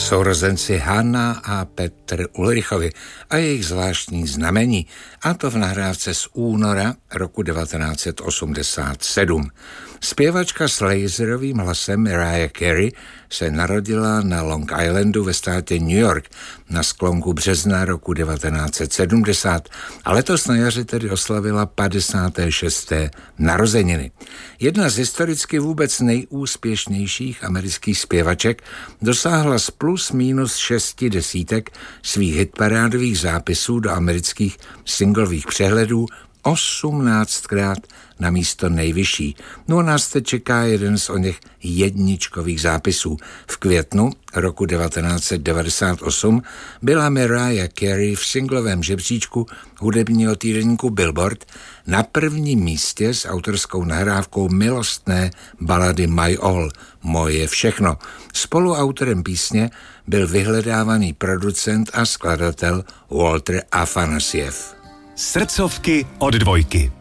sourozenci Hanna a Petr Ulrichovi a jejich zvláštní znamení, a to v nahrávce z února roku 1987. Zpěvačka s laserovým hlasem Mariah Carey se narodila na Long Islandu ve státě New York na sklonku března roku 1970 a letos na jaře tedy oslavila 56. narozeniny. Jedna z historicky vůbec nejúspěšnějších amerických zpěvaček dosáhla z plus minus 6 desítek svých hitparádových zápisů do amerických singlových přehledů 18krát na místo nejvyšší. No a nás teď čeká jeden z oněch jedničkových zápisů. V květnu roku 1998 byla Mariah Carey v singlovém žebříčku hudebního týdeníku Billboard na prvním místě s autorskou nahrávkou milostné balady My All, Moje všechno. Spoluautorem písně byl vyhledávaný producent a skladatel Walter Afanasiev. Srdcovky od Dvojky.